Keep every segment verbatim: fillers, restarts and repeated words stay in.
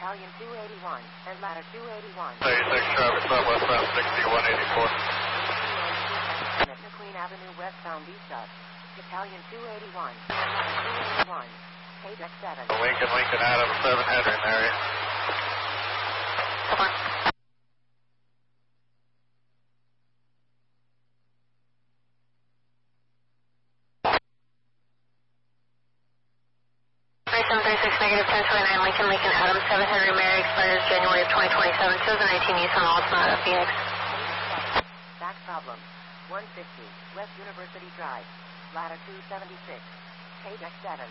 Battalion two eighty-one, and ladder two eighty-one. thirty-six traffic southwestbound sixty-one eighty-four. At McQueen Avenue westbound east of Battalion two eighty-one, and ladder two eighty-one. K D E C seven. Lincoln, Lincoln Adams, seven Henry in area. Over. thirty-seven thirty-six, negative ten twenty-nine, Lincoln, Lincoln Adams, seven Henry Mary, expires January of twenty twenty-seven, two thousand nineteen Nissan Altima, Phoenix. Back problem. one fifty, West University Drive, ladder two seventy-six, K D E C seven.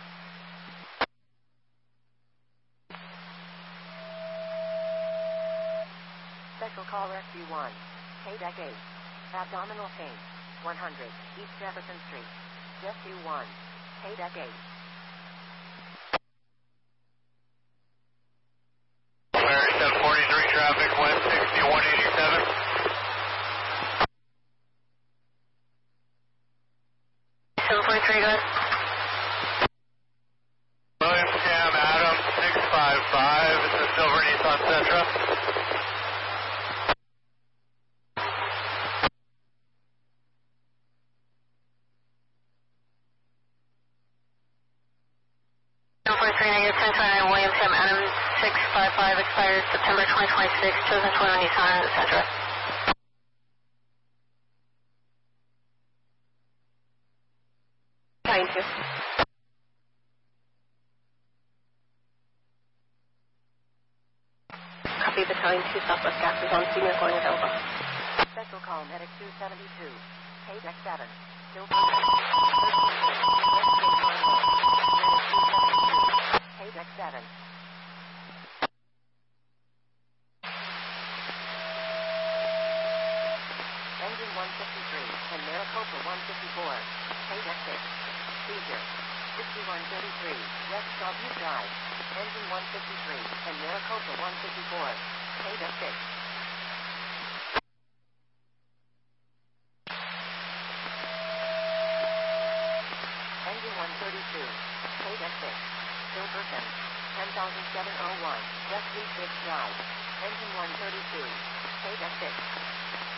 Special call rescue one, K D E C eight, abdominal pain, one hundred, East Jefferson Street, rescue one, K D E C eight. Mary seven forty-three traffic, west sixty-one eighty-seven. seven forty-three, go ahead. William Cam Adams, six five five, it's a silver Nissan Sentra. seven forty-three, negative ten twenty-nine, William Sam Adams, six five five, expires September twenty twenty-six, two thousand twenty-one Nissan, et cetera. Battalion two. Copy, Battalion two, Southwest Gas is on scene, going available. Special call medic two seventy-two, K D E C seven, still K D E C seven. Engine one fifty-three and Maricopa one fifty-four, K D E C six. Seizure. sixty-one thirty-three, West Sawview Drive. Engine one fifty-three and Maricopa one fifty-four, K D E C six. Engine one thirty-two, K D E C six. Silverton, ten thousand seven oh one, West East Drive. Engine one thirty-two, K D E C six.